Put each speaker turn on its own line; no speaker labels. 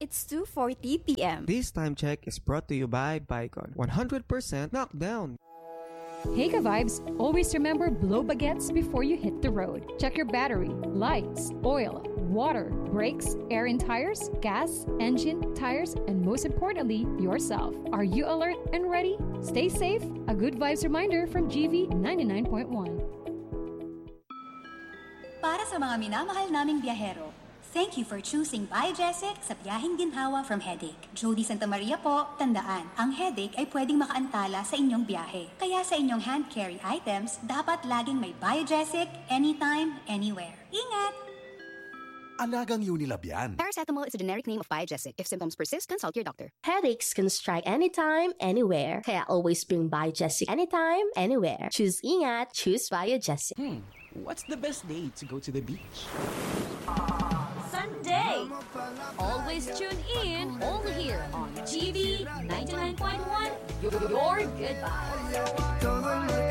It's 2:40 p.m.
This time check is brought to you by Bicon. 100% knockdown.
Hey ka-vibes, always remember blow baguettes before you hit the road. Check your battery, lights, oil, water, brakes, air in tires, gas, engine, tires, and most importantly, yourself. Are you alert and ready? Stay safe. A good vibes reminder from GV 99.1.
Para sa mga minamahal naming biyahero, thank you for choosing Biogesic sa biyaheng ginhawa from headache. Jody Santa Maria po, tandaan, ang headache ay pwedeng makaantala sa inyong biyahe. Kaya sa inyong hand carry items, dapat laging may Biogesic, anytime, anywhere. Ingat!
Alagang Unilab yan.
Paracetamol is a generic name of Biogesic. If symptoms persist, consult your doctor.
Headaches can strike anytime, anywhere. Kaya always bring Biogesic anytime, anywhere. Choose Ingat, choose Biogesic.
What's the best day to go to the beach?
Sunday! Always tune in, only here on GV 99.1, your good vibe.